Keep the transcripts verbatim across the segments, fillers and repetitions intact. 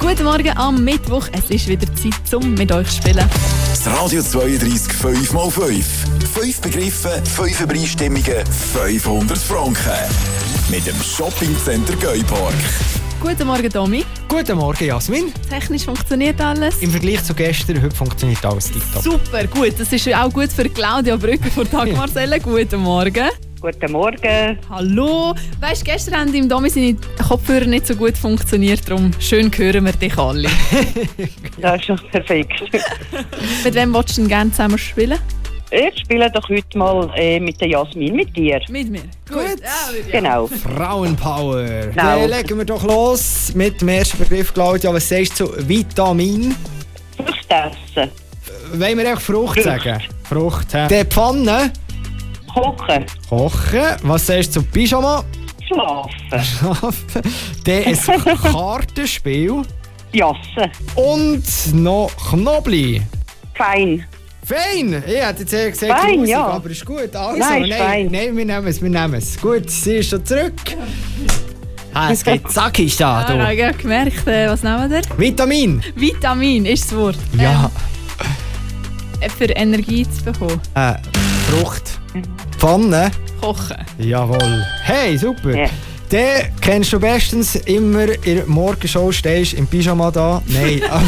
Guten Morgen am Mittwoch. Es ist wieder Zeit, um mit euch zu spielen. Das Radio zweiunddreißig fünf mal fünf. Fünf Begriffe, fünf Übereinstimmungen, fünfhundert Franken. Mit dem Shoppingcenter Geupark. Guten Morgen, Domi. Guten Morgen, Jasmin. Technisch funktioniert alles. Im Vergleich zu gestern, heute funktioniert alles tiptop. Super, gut. Das ist auch gut für Claudia Brücker von Tag Marcelle. Guten Morgen. Guten Morgen. Hallo. Weisst, gestern haben im Domi seine Kopfhörer nicht so gut funktioniert, darum schön hören wir dich alle. Das ist doch perfekt. Mit wem willst du denn gerne zusammen spielen? Ich spiele doch heute mal äh, mit der Jasmin, mit dir. Mit mir. Gut. Ja, ja. Genau. Frauenpower. Genau. Dann legen wir doch los mit dem ersten Begriff, Claudia. Was sagst du zu Vitamin? Frucht essen. Wollen wir echt Frucht Frucht. sagen? Frucht. He. Die Pfanne. Kochen. Kochen. Was sagst du zu Pyjama? Schlafen. Schlafen. Dann ein Kartenspiel. Jassen. Und noch Knobli. Fein. Fein! Ich hätte jetzt eher gesagt Fein, Musik, ja. aber ist gut. Also, Nein, ist nein, fein. nein, wir nehmen es, wir nehmen es. Gut, sie ist schon zurück. Ah, es geht zackig da. Ah, Du. ich habe gemerkt, äh, was nehmen wir? Vitamin. Vitamin ist das Wort. Ja. Ähm, für Energie zu bekommen. Äh, Frucht. Pfanne. Kochen. Jawohl. Hey, super. Ja. Den kennst du bestens immer in der Morgenshow, stehst im Pyjama da. Nein, aber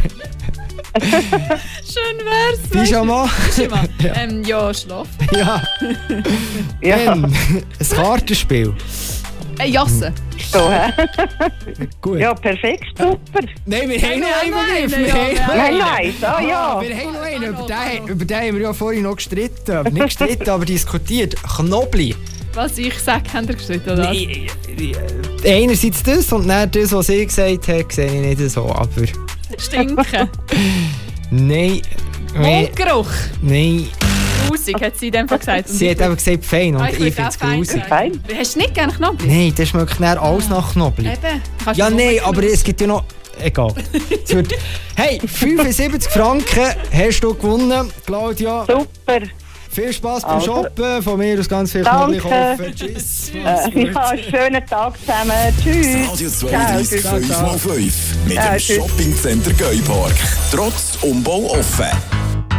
Schön wär's. Pyjama. Pyjama. Ja. Ähm, ja, schlafen. Ja. Ja. Dann ein Kartenspiel. Äh, Jassen. So, hä? Gut. Ja, perfekt. Super. Nein, wir haben wir noch haben noch einen Begriff. einen, Wir ja, haben ja. noch Nein, einen. nein. Ah, ja. Wir haben noch einen. Über Hallo, den, hallo. über den haben wir ja vorhin noch gestritten. Aber nicht gestritten, aber diskutiert. Knobli. Was ich sage, habt ihr gestritten, oder? was? Nee, äh, einerseits das und dann das, was sie gesagt hat, sehe ich nicht so. Aber Stinken. nein. Mundgeruch. Nein. Grusig, hat sie in dem Fall gesagt. Und Sie hat einfach gesagt fein und Ah, ich würd finde es auch fein grusig. sagen. Fein. Hast du nicht gerne Knoblauch? Nein, das schmeckt dann alles nach Knobli. Eben. Kannst Ja, du nein, nur aber mit es gibt ja noch... Egal. Es wird- Hey, fünfundsiebzig Franken hast du gewonnen, Claudia. Super. Viel Spass beim Also. Shoppen. Von mir aus ganz viel Danke. Knobli kaufen. Tschüss. Mach's Äh, gut. ja, schönen Tag zusammen. Tschüss. Radio zweiunddreißig Ciao. fünf mal fünf. Mit Ja, dem tschüss. Shoppingcenter Geupark. Trotz Umbau offen.